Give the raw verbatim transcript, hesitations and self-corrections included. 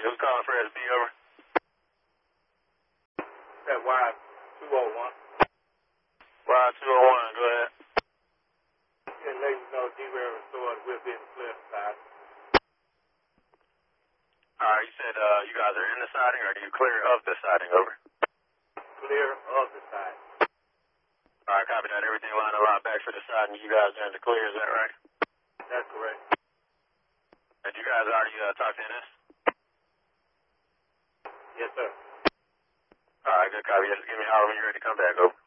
Who's calling for S B, over? That Y two oh one. Y two oh one, go ahead. And let you know D-Rail restored will be in the clear side. Alright, you said uh, you guys are in the siding, or are you clear of the siding, over? Clear of the side. Alright, copy that. Everything line to line back for the siding. You guys are in the clear, is that right? That's correct. Did you guys already uh, talk to N S? Yes, sir. Alright, good copy. Just give me a holler when you're ready to come back, over.